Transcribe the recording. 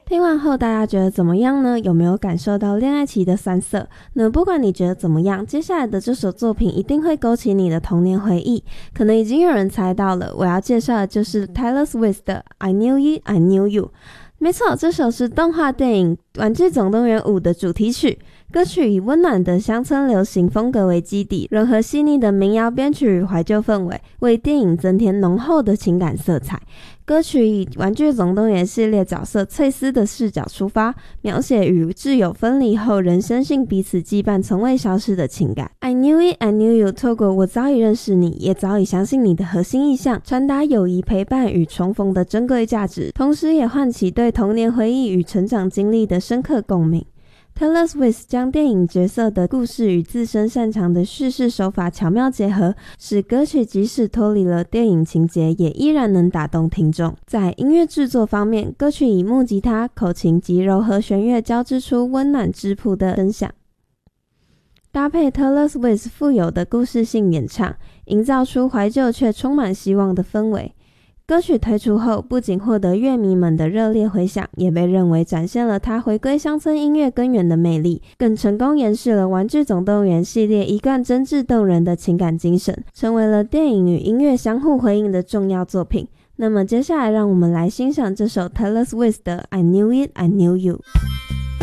听完后大家觉得怎么样呢？有没有感受到恋爱期的酸涩？那不管你觉得怎么样，接下来的这首作品一定会勾起你的童年回忆。可能已经有人猜到了，我要介绍的就是 Taylor Swift 的 I Knew It, I Knew You。没错，这首是动画电影《玩具总动员5》的主题曲。歌曲以温暖的乡村流行风格为基底，融合细腻的民谣编曲与怀旧氛围，为电影增添浓厚的情感色彩。歌曲以《玩具总动员》系列角色翠丝的视角出发，描写与挚友分离后仍深信彼此羁绊从未消失的情感。I knew it, I knew you 透过我早已认识你，也早已相信你的核心意象，传达友谊陪伴与重逢的珍贵价值，同时也唤起对童年回忆与成长经历的深刻共鸣。Taylor Swift 将电影角色的故事与自身擅长的叙事手法巧妙结合，使歌曲即使脱离了电影情节，也依然能打动听众。在音乐制作方面，歌曲以木吉他、口琴及柔和弦乐交织出温暖质朴的声响，搭配 Taylor Swift 富有的故事性演唱，营造出怀旧却充满希望的氛围。歌曲推出后，不仅获得乐迷们的热烈回响，也被认为展现了它回归乡村音乐根源的魅力，更成功延续了《玩具总动员》系列一贯真挚动人的情感精神，成为了电影与音乐相互回应的重要作品。那么接下来让我们来欣赏这首 Taylor Swift 的 I Knew It, I Knew You。